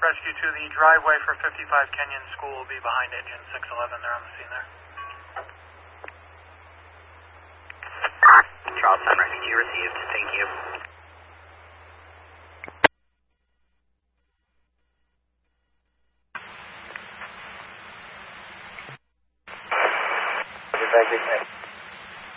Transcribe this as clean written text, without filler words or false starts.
Rescue 2, the driveway for 55 Kenyon School will be behind engine 611. They're on the scene there. Charleston, Rescue 2 received. Thank you. Back